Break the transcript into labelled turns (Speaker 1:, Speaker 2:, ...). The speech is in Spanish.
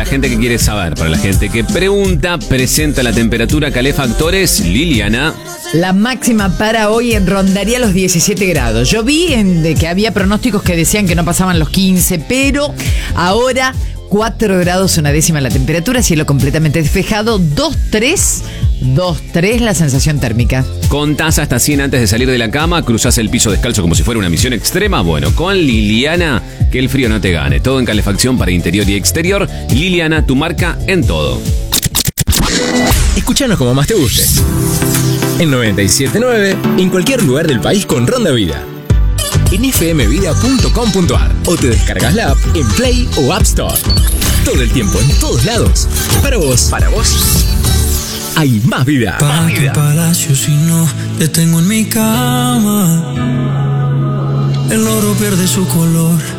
Speaker 1: la gente que quiere saber, para la gente que pregunta, presenta la temperatura calefactores Liliana.
Speaker 2: La máxima para hoy rondaría los 17 grados. Yo vi de que había pronósticos que decían que no pasaban los 15, pero ahora 4 grados una décima la temperatura, cielo completamente despejado, 2-3 la sensación térmica.
Speaker 1: Contás hasta 100 antes de salir de la cama, cruzás el piso descalzo como si fuera una misión extrema. Bueno, con Liliana, que el frío no te gane. Todo en calefacción para interior y exterior. Liliana, tu marca en todo.
Speaker 3: Escúchanos como más te guste. En 97.9, en cualquier lugar del país con Ronda Vida. En fmvida.com.ar o te descargas la app en Play o App Store. Todo el tiempo, en todos lados. Para vos. Hay más vida.
Speaker 4: ¿Para qué palacio si no te tengo en mi cama? El oro pierde su color